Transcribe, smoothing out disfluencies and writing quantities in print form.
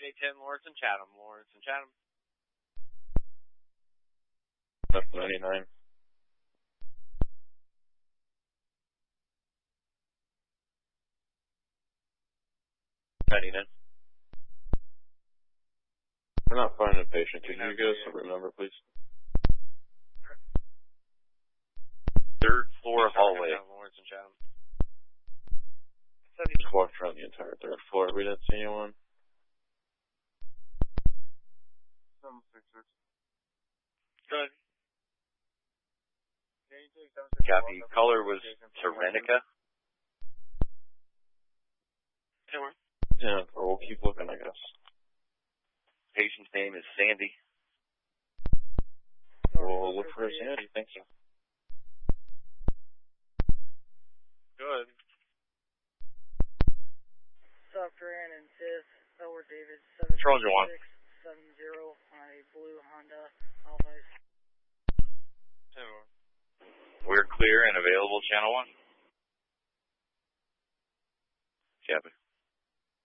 9810 Lawrence and Chatham. Lawrence and Chatham. That's 99. We're not finding a patient. Could you give us a room number, please? Third floor hallway. Lawrence and Chatham. Just walked around the entire third floor. We didn't see anyone. 766. Good. Copy. Caller was Serenica. Yeah, we'll keep looking, I guess. Patient's name is Sandy. We'll look for Sandy. Thank you. Good. Dr. Ann and Sis, Edward David, Trojan 1. 7670 on a blue Honda Alpha. We're clear and available, channel 1. Copy.